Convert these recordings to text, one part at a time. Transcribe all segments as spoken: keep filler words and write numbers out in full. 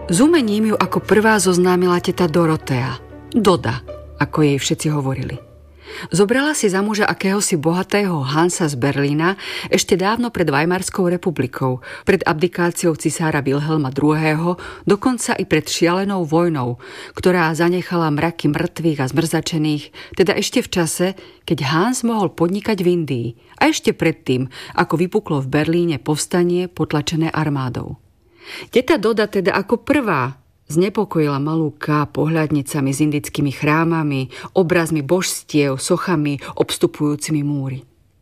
S umením ju ako prvá zoznámila teta Dorotea, Doda, ako jej všetci hovorili. Zobrala si za muža akéhosi bohatého Hansa z Berlína ešte dávno pred Weimarskou republikou, pred abdikáciou cisára Wilhelma druhého., dokonca i pred šialenou vojnou, ktorá zanechala mraky mŕtvych a zmrzačených, teda ešte v čase, keď Hans mohol podnikať v Indii a ešte predtým, ako vypuklo v Berlíne povstanie potlačené armádou. Teta Doda teda ako prvá znepokojila malú K pohľadnicami s indickými chrámami, obrazmi božstiev, sochami, obstupujúcimi múry.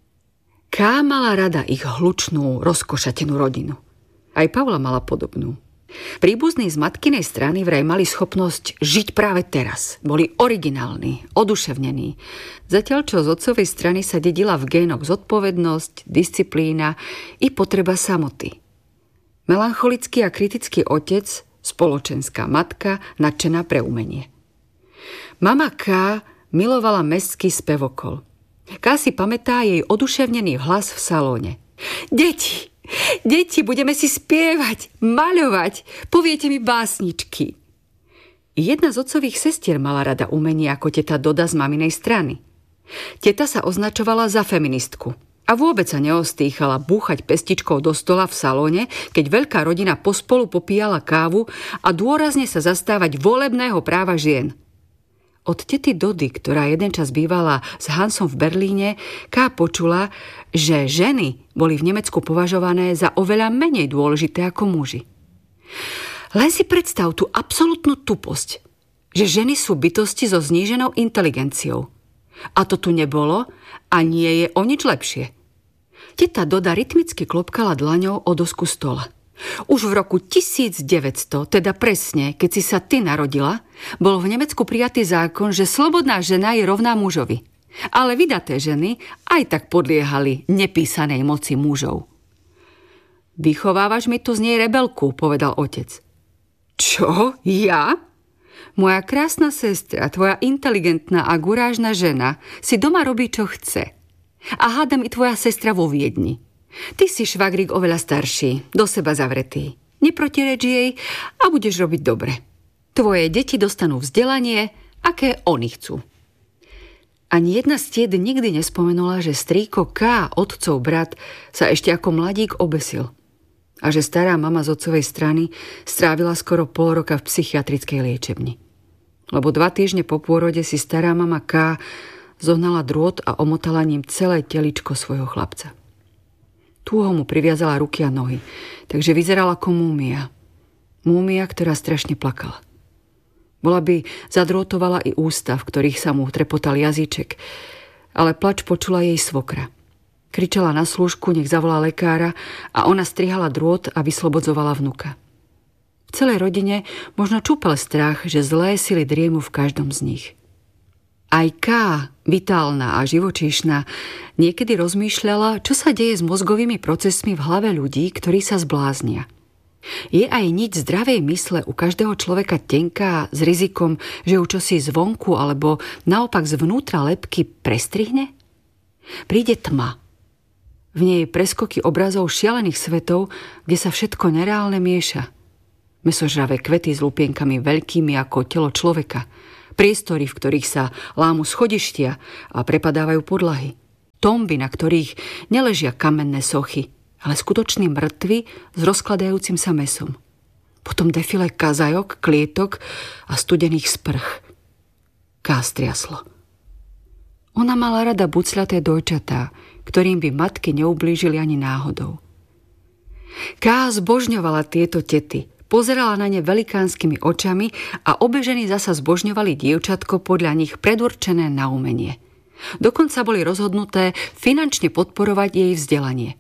K mala rada ich hlučnú, rozkošatenú rodinu. Aj Pavla mala podobnú. Príbuzní z matkinej strany vraj mali schopnosť žiť práve teraz. Boli originálni, oduševnení. Zatiaľ, čo z otcovej strany sa dedila v génoch zodpovednosť, disciplína i potreba samoty. Melancholický a kritický otec, spoločenská matka, nadšená pre umenie. Mama K milovala mestský spevokol. K si pamätá jej oduševnený hlas v salóne. Deti, deti, budeme si spievať, maľovať, poviete mi básničky. Jedna z otcových sestier mala rada umenie ako teta Doda z maminej strany. Teta sa označovala za feministku. A vôbec sa neostýchala búchať pestičkou do stola v salóne, keď veľká rodina pospolu popíjala kávu a dôrazne sa zastávať volebného práva žien. Od tety Dody, ktorá jeden čas bývala s Hansom v Berlíne, Ká počula, že ženy boli v Nemecku považované za oveľa menej dôležité ako muži. Len si predstav tú absolútnu tuposť, že ženy sú bytosti so zníženou inteligenciou. A to tu nebolo a nie je o nič lepšie. Teta Doda rytmicky klopkala dlaňou o dosku stola. Už v roku tisícdeväťsto, teda presne, keď si sa ty narodila, bol v Nemecku prijatý zákon, že slobodná žena je rovná mužovi. Ale vydaté ženy aj tak podliehali nepísanej moci mužov. Vychovávaš mi tu z nej rebelku, povedal otec. Čo? Ja? Moja krásna sestra, tvoja inteligentná a gurážna žena si doma robí, čo chce. A hádam i tvoja sestra vo Viedni. Ty si švagrík oveľa starší, do seba zavretý. Neprotireč jej a budeš robiť dobre. Tvoje deti dostanú vzdelanie, aké oni chcú. Ani jedna z tied nikdy nespomenula, že strýko K, otcov brat, sa ešte ako mladík obesil. A že stará mama z otcovej strany strávila skoro pol roka v psychiatrickej liečebni. Lebo dva týždne po pôrode si stará mama K zohnala drôt a omotala ním celé teličko svojho chlapca. Túho mu priviazala ruky a nohy, takže vyzerala ako múmia. Múmia, ktorá strašne plakala. Bola by zadrôtovala i ústa, v ktorých sa mu trepotal jazyček, ale plač počula jej svokra. Kričala na slúžku, nech zavolá lekára a ona strihala drôt a vyslobodzovala vnuka. V celej rodine možno čúpal strach, že zlé sily driemu v každom z nich. Aj K, vitálna a živočíšna, niekedy rozmýšľala, čo sa deje s mozgovými procesmi v hlave ľudí, ktorí sa zbláznia. Je aj niť zdravej mysle u každého človeka tenká s rizikom, že ju čosi zvonku alebo naopak zvnútra lebky prestrihne? Príde tma. V nej preskoky obrazov šialených svetov, kde sa všetko nereálne mieša. Mesožravé kvety s lupienkami veľkými ako telo človeka. Priestory, v ktorých sa lámu schodištia a prepadávajú podlahy. Tomby, na ktorých neležia kamenné sochy, ale skutoční mŕtvi s rozkladajúcim sa mesom. Potom defile kazajok, klietok a studených sprch. Kástriaslo. Ona mala rada bucľaté dojčatá, ktorým by matky neublížili ani náhodou. Ká zbožňovala tieto tety, pozerala na ne velikánskymi očami a obe ženy zasa zbožňovali dievčatko podľa nich predurčené na umenie. Dokonca boli rozhodnuté finančne podporovať jej vzdelanie.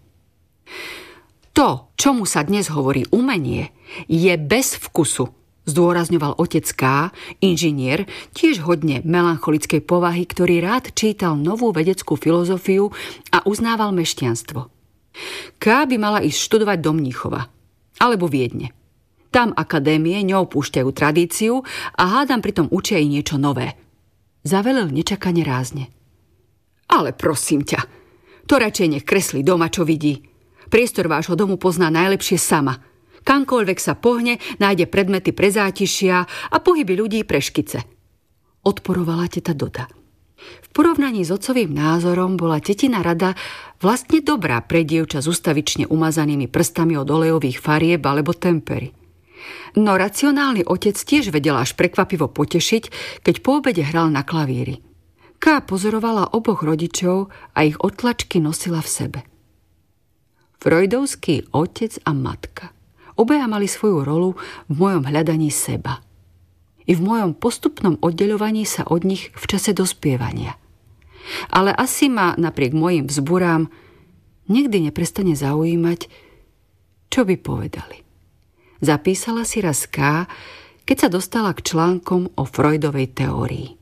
To, čomu sa dnes hovorí umenie, je bez vkusu, zdôrazňoval otec K, inžinier, tiež hodne melancholickej povahy, ktorý rád čítal novú vedeckú filozofiu a uznával mešťanstvo. K by mala ísť študovať do Mníchova alebo Viedne. Tam akadémie neopúšťajú tradíciu a hádam pritom učia i niečo nové. Zavelel nečakane rázne. Ale prosím ťa, to radšej nech kreslí doma, čo vidí. Priestor vášho domu pozná najlepšie sama. Kamkoľvek sa pohne, nájde predmety pre zátišia a pohyby ľudí pre škice. Odporovala teta Doda. V porovnaní s otcovým názorom bola tetina rada vlastne dobrá pre dievča s ustavične umazanými prstami od olejových farieb alebo tempery. No racionálny otec tiež vedel až prekvapivo potešiť, keď po obede hral na klavíri. Ká pozorovala oboch rodičov a ich otlačky nosila v sebe. Freudovský otec a matka. Obaja mali svoju rolu v mojom hľadaní seba. I v mojom postupnom oddeľovaní sa od nich v čase dospievania. Ale asi ma napriek mojim vzburám nikdy neprestane zaujímať, čo by povedali. Zapísala si raz K, keď sa dostala k článkom o Freudovej teórii.